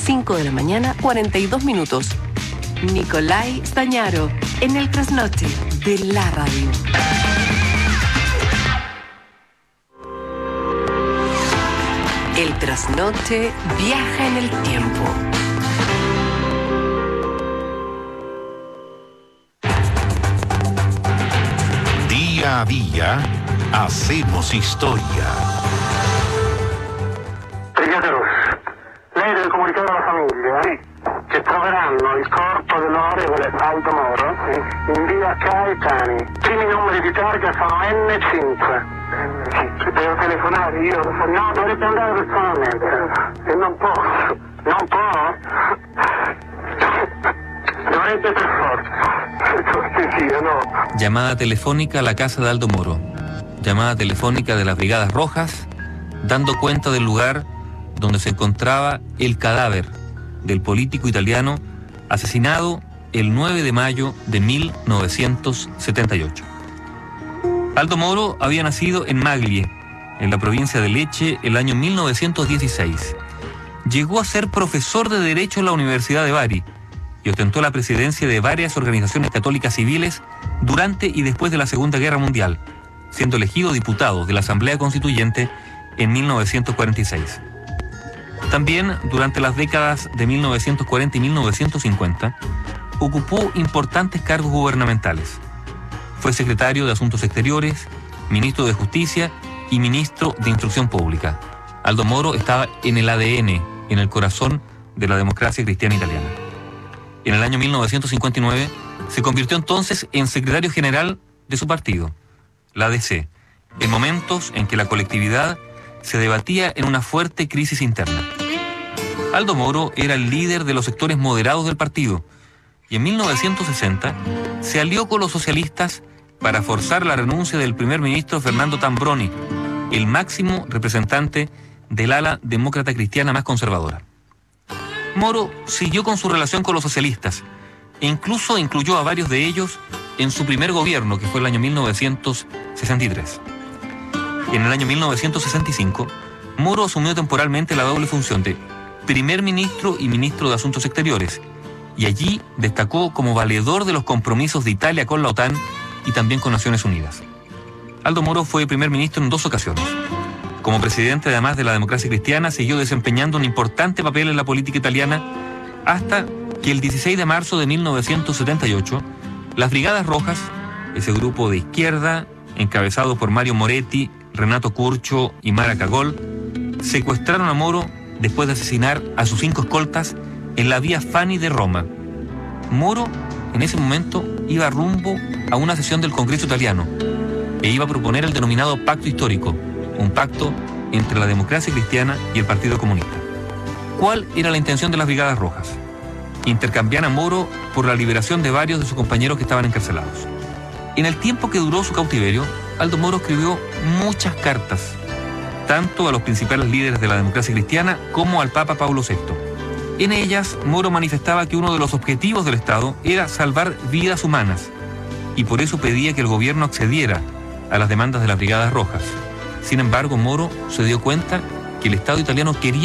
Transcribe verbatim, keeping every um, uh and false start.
cinco de la mañana, cuarenta y dos minutos. Nicolai Stagnaro, en el trasnoche de la radio. El trasnoche viaja en el tiempo. Día a día, hacemos historia. Brigaderos, lei deve comunicare alla famiglia sì. Che troveranno il corpo dell'onorevole Aldo Moro sì. in via Caetani. I primi numeri di targa sono enne cinque. enne cinque. Devo telefonare io? No, dovrebbe andare personalmente. E non posso. Non può? Dovrebbe per forza. Cortesia, no. Llamada telefónica a la casa de Aldo Moro. Llamada telefónica de las Brigadas Rojas, dando cuenta del lugar donde se encontraba el cadáver del político italiano asesinado el nueve de mayo de mil novecientos setenta y ocho. Aldo Moro había nacido en Maglie, en la provincia de Lecce, el año mil novecientos dieciséis. Llegó a ser profesor de Derecho en la Universidad de Bari y ostentó la presidencia de varias organizaciones católicas civiles durante y después de la Segunda Guerra Mundial, siendo elegido diputado de la Asamblea Constituyente en mil novecientos cuarenta y seis. También, durante las décadas de mil novecientos cuarenta y mil novecientos cincuenta, ocupó importantes cargos gubernamentales. Fue secretario de Asuntos Exteriores, ministro de Justicia y ministro de Instrucción Pública. Aldo Moro estaba en el A D N, en el corazón de la democracia cristiana italiana. En el año mil novecientos cincuenta y nueve se convirtió entonces en secretario general de su partido, la A D C, en momentos en que la colectividad se debatía en una fuerte crisis interna. Aldo Moro era el líder de los sectores moderados del partido y en mil novecientos sesenta se alió con los socialistas para forzar la renuncia del primer ministro Fernando Tambroni, el máximo representante del ala demócrata cristiana más conservadora. Moro siguió con su relación con los socialistas e incluso incluyó a varios de ellos en su primer gobierno, que fue el año mil novecientos sesenta y tres. En el año mil novecientos sesenta y cinco, Moro asumió temporalmente la doble función de primer ministro y ministro de Asuntos Exteriores, y allí destacó como valedor de los compromisos de Italia con la OTAN y también con Naciones Unidas. Aldo Moro fue primer ministro en dos ocasiones. Como presidente, además de la democracia cristiana, siguió desempeñando un importante papel en la política italiana hasta que el dieciséis de marzo de mil novecientos setenta y ocho, las Brigadas Rojas, ese grupo de izquierda encabezado por Mario Moretti, Renato Curcio y Mara Cagol, secuestraron a Moro después de asesinar a sus cinco escoltas en la vía Fani de Roma. Moro, en ese momento, iba rumbo a una sesión del Congreso italiano e iba a proponer el denominado Pacto Histórico, un pacto entre la democracia cristiana y el Partido Comunista. ¿Cuál era la intención de las Brigadas Rojas? Intercambiar a Moro por la liberación de varios de sus compañeros que estaban encarcelados. En el tiempo que duró su cautiverio, Aldo Moro escribió muchas cartas, tanto a los principales líderes de la democracia cristiana como al Papa Pablo sexto. En ellas, Moro manifestaba que uno de los objetivos del Estado era salvar vidas humanas, y por eso pedía que el gobierno accediera a las demandas de las Brigadas Rojas. Sin embargo, Moro se dio cuenta que el Estado italiano quería